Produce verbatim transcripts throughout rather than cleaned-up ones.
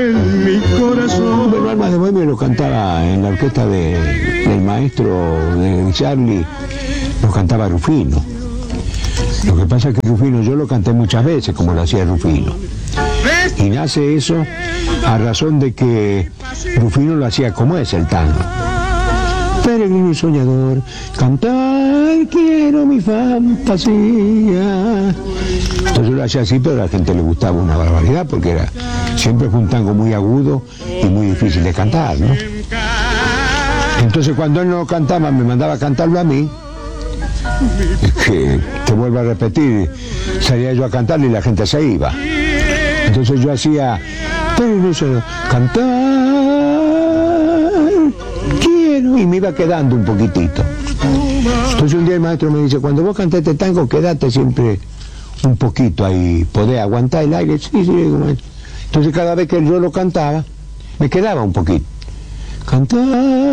En mi corazón. Bueno, Almas de Bohemia lo cantaba en la orquesta de, del maestro de Charlie, lo cantaba Rufino. Lo que pasa es que Rufino yo lo canté muchas veces como lo hacía Rufino. Y nace eso a razón de que Rufino lo hacía como es el tango. Peregrino y soñador, cantar quiero mi fantasía. Entonces yo lo hacía así, pero a la gente le gustaba una barbaridad, porque era siempre fue un tango muy agudo y muy difícil de cantar, ¿no? Entonces cuando él no lo cantaba, me mandaba a cantarlo a mí, que te vuelvo a repetir, salía yo a cantarle y la gente se iba. Entonces yo hacía, pero eso, cantar quiero, y me iba quedando un poquitito. Entonces un día el maestro me dice, cuando vos cantes este tango, quedate siempre un poquito ahí, ¿podés aguantar el aire? Sí, sí, digo, maestro. Entonces cada vez que yo lo cantaba, me quedaba un poquito. Cantar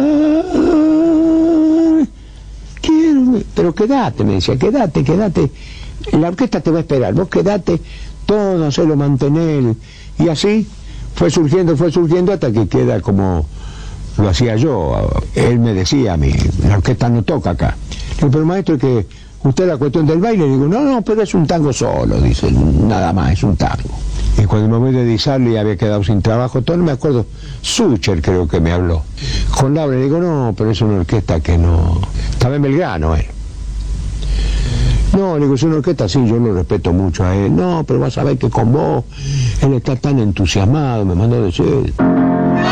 quiero, pero quedate, me decía, quedate, quedate. La orquesta te va a esperar, vos quedate, todo hacerlo mantener. Y así fue surgiendo, fue surgiendo hasta que queda como lo hacía yo. Él me decía a mí, la orquesta no toca acá. Le digo, pero maestro, es que usted la cuestión del baile, le digo, no, no, pero es un tango solo, dice, nada más, es un tango. Y cuando me voy de Disarli había quedado sin trabajo, todo no me acuerdo, Sucher creo que me habló. Con Laura le digo, no, pero es una orquesta que no... Estaba en Belgrano él. No, le digo, es una orquesta, sí, yo lo respeto mucho a él. No, pero vas a ver que con vos, él está tan entusiasmado, me mandó a decir...